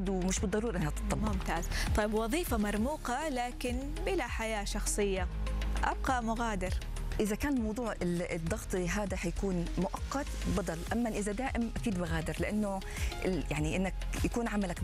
موجود ومش بالضروره انها تطبق. ممتاز. طيب وظيفه مرموقه لكن بلا حياه شخصيه، ابقى مغادر؟ إذا كان موضوع الضغط هذا حيكون مؤقت بضل، أما إذا دائم أكيد بغادر، لأنه يعني إنك يكون عملك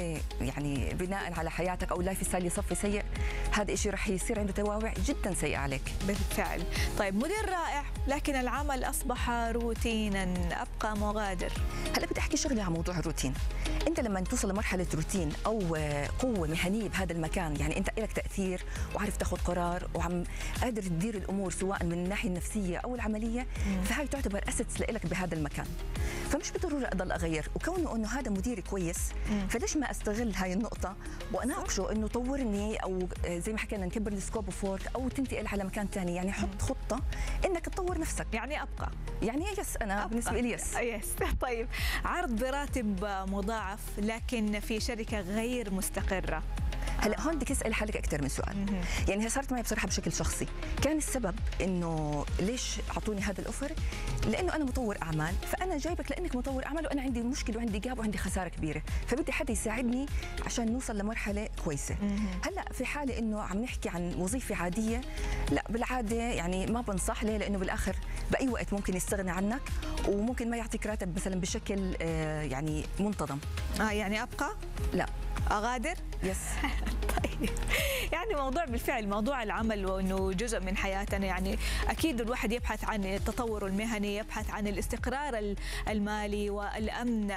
بناء على حياتك أو لايف ستايل يصفي سيء، هذا إشي رح يصير عنده توابع جدا سيئة عليك. بالفعل. طيب مدير رائع لكن العمل أصبح روتينا، أبقى مغادر؟ هلا بدي أحكي شغلة عن موضوع الروتين. أنت لما توصل لمرحلة روتين أو قوة مهنية بهذا المكان، يعني أنت لك تأثير وعارف تاخذ قرار وعم قادر تدير الأمور سواء من الناحية النفسية أو العملية، فهي تعتبر أسيتس لك بهذا المكان. فمش بالضرورة أضل أغير، وكونه إنه هذا مديري كويس فليش ما أستغل هاي النقطة وأناقشه إنه طورني، أو زي ما حكينا نكبر السكوب اوف وورك أو تنتقل على مكان ثاني، يعني حط خطة إنك تطور نفسك. يعني أبقى، يعني يس، أنا أبقى. بالنسبة لي يس. طيب عرض براتب مضاعف لكن في شركة غير مستقرة، هلا هون بدك تسألي حالك أكثر من سؤال. يعني هي صارت معي بصراحة بشكل شخصي، كان السبب إنه ليش أعطوني هذا الأوفر؟ لأنه أنا مطور أعمال، فأنا جايبك لأنك مطور أعمال وأنا عندي مشكلة وعندي جاب وعندي خسارة كبيرة، فبدي حدا يساعدني عشان نوصل لمرحلة كويسة. هلا في حالة إنه عم نحكي عن وظيفة عادية، لا بالعادة يعني ما بنصح ليه، لأنه بالآخر بأي وقت ممكن يستغنى عنك وممكن ما يعطيك راتب مثلا بشكل يعني منتظم. يعني أبقى؟ لا. أغادر؟ يس. طيب يعني موضوع بالفعل موضوع العمل وانه جزء من حياتنا، يعني اكيد الواحد يبحث عن التطور المهني، يبحث عن الاستقرار المالي والامن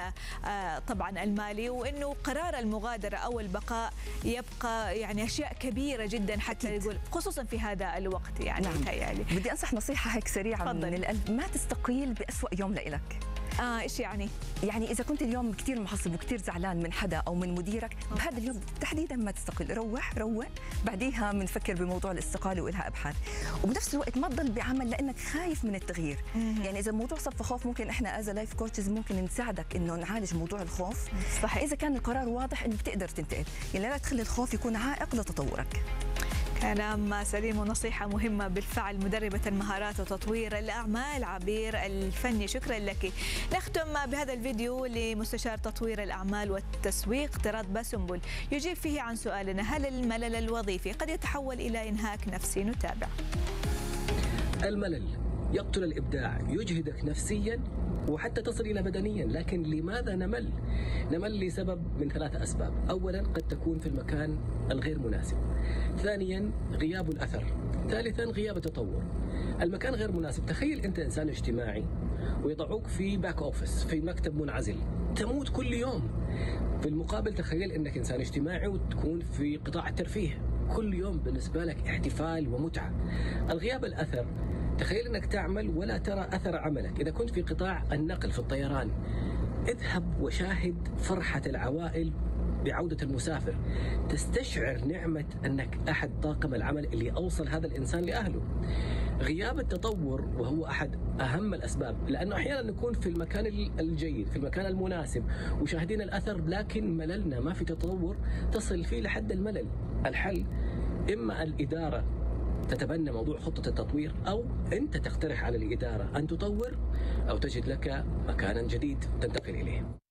طبعا المالي، وانه قرار المغادره او البقاء يبقى يعني اشياء كبيره جدا حتى يقول، خصوصا في هذا الوقت. يعني متهيألي بدي انصح نصيحه هيك سريعه من القلب، ما تستقيل بأسوأ يوم لإلك. ايش يعني؟ يعني اذا كنت اليوم كثير محصب وكثير زعلان من حدا او من مديرك، بهذا اليوم تحديدا ما تستقيل، روق بعديها بنفكر بموضوع الاستقاله والها ابحاث، وبنفس الوقت ما تضل بعمل لانك خايف من التغيير. يعني اذا الموضوع صف خوف، ممكن احنا از لايف كوتشز ممكن نساعدك انه نعالج موضوع الخوف. صحيح. اذا كان القرار واضح انه بتقدر تنتقل، يعني لا تخلي الخوف يكون عائق لتطورك. كلام سليم ونصيحة مهمة بالفعل. مدربة المهارات وتطوير الأعمال عبير الفني، شكرا لك. نختم بهذا الفيديو لمستشار تطوير الأعمال والتسويق طراد باسنبل، يجيب فيه عن سؤالنا: هل الملل الوظيفي قد يتحول إلى إنهاك نفسي؟ نتابع. الملل يقتل الإبداع، يجهدك نفسيا وحتى تصل إلى بدنيا. لكن لماذا نمل؟ نمل لسبب من 3 أسباب. أولا قد تكون في المكان الغير مناسب، ثانيا غياب الأثر، ثالثا غياب التطور. المكان غير مناسب، تخيل أنت إنسان اجتماعي ويضعوك في باك أوفيس، في مكتب منعزل، تموت كل يوم. في المقابل تخيل أنك إنسان اجتماعي وتكون في قطاع الترفيه، كل يوم بالنسبة لك احتفال ومتعة. الغياب الأثر، تخيل أنك تعمل ولا ترى أثر عملك. إذا كنت في قطاع النقل في الطيران، اذهب وشاهد فرحة العوائل بعودة المسافر، تستشعر نعمة أنك أحد طاقم العمل اللي أوصل هذا الإنسان لأهله. غياب التطور وهو أحد أهم الأسباب، لأنه أحيانا نكون في المكان الجيد، في المكان المناسب وشاهدين الأثر، لكن مللنا، ما في تطور تصل فيه لحد الملل. الحل إما الإدارة تتبنى موضوع خطة التطوير، أو أنت تقترح على الإدارة أن تطور أو تجد لك مكانا جديد تنتقل إليه.